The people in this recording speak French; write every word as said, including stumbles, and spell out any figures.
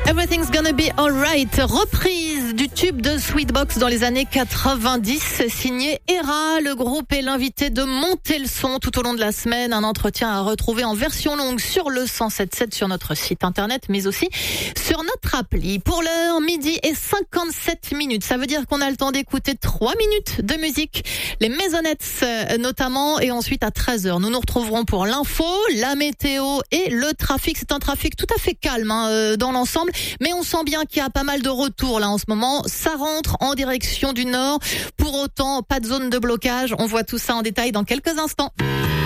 Everything's Gonna Be Alright, reprise du tube de Sweetbox dans les années quatre-vingt-dix, signé Era. Le groupe est l'invité de Monter le son tout au long de la semaine. Un entretien à retrouver en version longue sur le cent sept sept sur notre site internet, mais aussi sur notre appli. Pour l'heure, midi et cinquante-sept minutes. Ça veut dire qu'on a le temps d'écouter trois minutes de musique. Les Maisonettes notamment, et ensuite à treize heures, nous nous retrouverons pour l'info, la météo et le trafic. C'est un trafic tout à fait calme hein, dans l'ensemble, mais on sent bien qu'il y a pas mal de retours là en ce moment. Ça rentre en direction du nord. Pour autant, pas de zone de blocage. On voit tout ça en détail dans quelques instants.